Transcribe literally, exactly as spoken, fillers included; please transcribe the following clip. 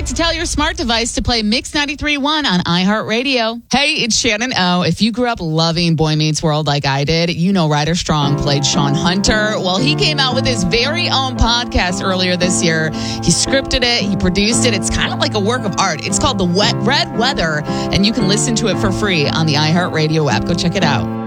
minute to tell your smart device to play Mix ninety-three point one on iHeartRadio. Hey, it's Shannon O. If you grew up loving Boy Meets World like I did, you know Ryder Strong played Sean Hunter. Well, he came out with his very own podcast earlier this year. He scripted it. He produced it. It's kind of like a work of art. It's called The Wet Red Weather, and you can listen to it for free on the iHeartRadio app. Go check it out.